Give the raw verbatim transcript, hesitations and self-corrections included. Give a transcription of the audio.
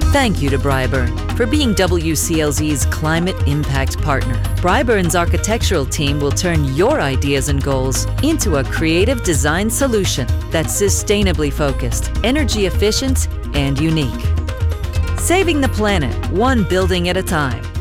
Thank you to Bryburn for being W C L Z's climate impact partner. Bryburn's architectural team will turn your ideas and goals into a creative design solution that's sustainably focused, energy efficient, and unique. Saving the planet one building at a time.